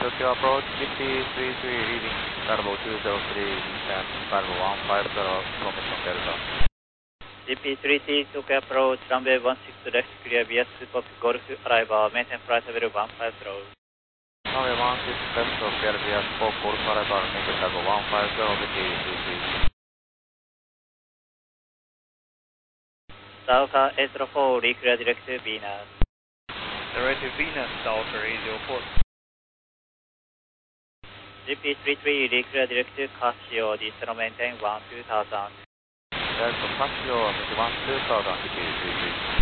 Tokyo approach, GP33 reading, Carbo 203, and Carbo 150, information Delta. GP33 Tokyo approach, runway 16 left, clear via Super Golf arrival, maintain flight level 150. Runway 16 left, clear via Super Golf arrival, maintain Carbo 150, GP33. South 804, reclear direct to Venus. Direct to Venus, South 804. GP33, reclear direct to Casio, descent maintain 2000. Delta Casio, maintain 2000, GP33.